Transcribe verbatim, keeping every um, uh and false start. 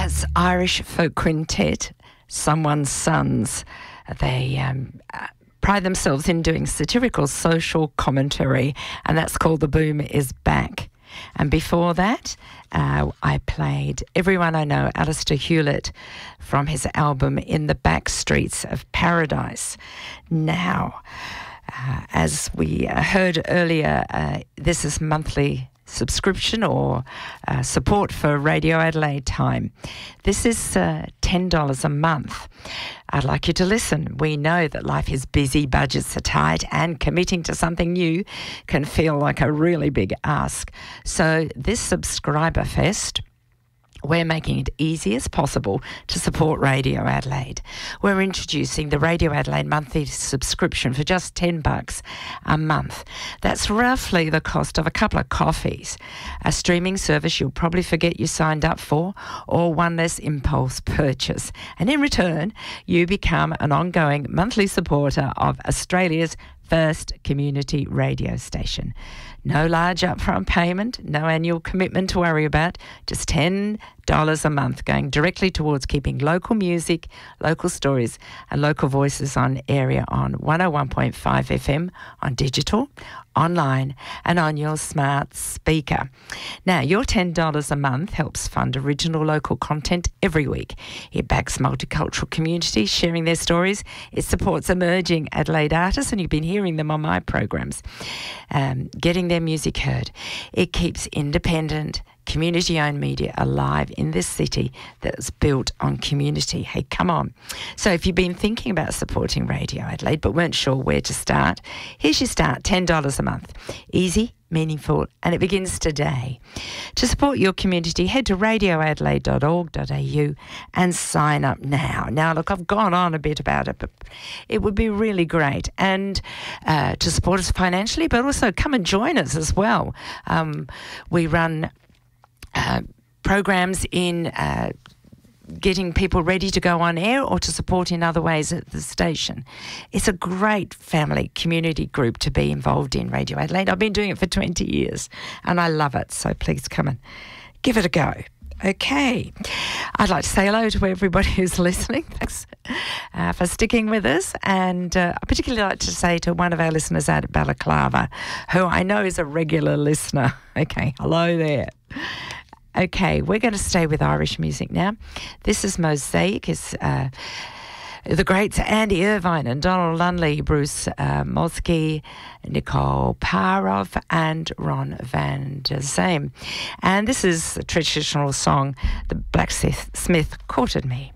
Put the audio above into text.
That's Irish folk quintet, Someone's Sons. They um, uh, pride themselves in doing satirical social commentary, and that's called The Boom Is Back. And before that, uh, I played Everyone I Know, Alistair Hewlett, from his album In the Back Streets of Paradise. Now, uh, as we heard earlier, uh, this is monthly subscription or uh, support for Radio Adelaide Time. This is uh, ten dollars a month. I'd like you to listen. We know that life is busy, budgets are tight, and committing to something new can feel like a really big ask. So this Subscriber Fest, we're making it easy as possible to support Radio Adelaide. We're introducing the Radio Adelaide monthly subscription for just ten bucks a month. That's roughly the cost of a couple of coffees, a streaming service you'll probably forget you signed up for, or one less impulse purchase. And in return, you become an ongoing monthly supporter of Australia's first community radio station. No large upfront payment, no annual commitment to worry about, just ten dollars a month going directly towards keeping local music, local stories and local voices on area on one oh one point five F M, on digital, online and on your smart speaker. Now, your ten dollars a month helps fund original local content every week. It backs multicultural communities sharing their stories. It supports emerging Adelaide artists, and you've been hearing them on my programs, um, getting their music heard. It keeps independent, community-owned media alive in this city that's built on community. Hey, come on. So if you've been thinking about supporting Radio Adelaide but weren't sure where to start, here's your start, ten dollars a month. Easy, meaningful, and it begins today. To support your community, head to radio adelaide dot org dot a u and sign up now. Now, look, I've gone on a bit about it, but it would be really great. And uh, to support us financially, but also come and join us as well. Um, we run Uh, programs in uh, getting people ready to go on air or to support in other ways at the station. It's a great family community group to be involved in, Radio Adelaide. I've been doing it for twenty years and I love it, so please come and give it a go. Okay, I'd like to say hello to everybody who's listening. Thanks uh, for sticking with us, and uh, I particularly like to say to one of our listeners out at Balaclava, who I know is a regular listener. Okay, hello there. Okay, we're going to stay with Irish music now. This is Mosaic. It's uh, the greats Andy Irvine and Donald Lunley, Bruce uh, Mosky, Nicole Parov and Ron Van der Zame. And this is the traditional song, The Blacksmith Courted Me.